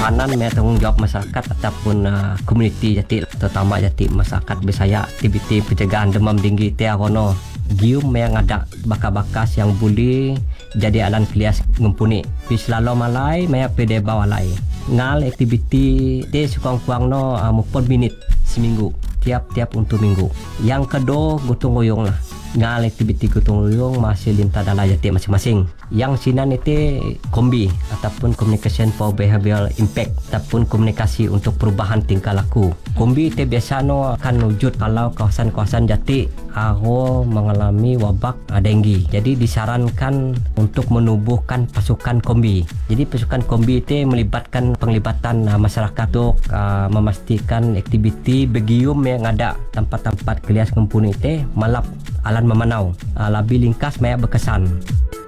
pengamanan me tanggungjawab masyarakat ataupun komuniti Jati, terutama Jati masyarakat Bisaya. Aktiviti pencegahan demam tinggi tiarono gium yang ada bakas-bakas yang boleh jadi alan klias ngumpuni pi selalu malai maya pede bawalai ngal aktiviti te suang-kuang no 4 minit seminggu tiap-tiap untuk minggu. Yang kedua gotong royong lah, ngal aktiviti gotong royong masih lintas dalam Jati masing-masing. Yang sinan itu kombi ataupun communication for behavioral impact ataupun komunikasi untuk perubahan tingkah laku. Kombi itu biasa no akan wujud kalau kawasan-kawasan Jati mengalami wabak denggi. Jadi disarankan untuk menubuhkan pasukan kombi. Jadi pasukan kombi itu melibatkan penglibatan masyarakat untuk memastikan aktiviti begium yang ada tempat-tempat kelias kempuni itu malap alan memanau. Lebih ringkas banyak berkesan.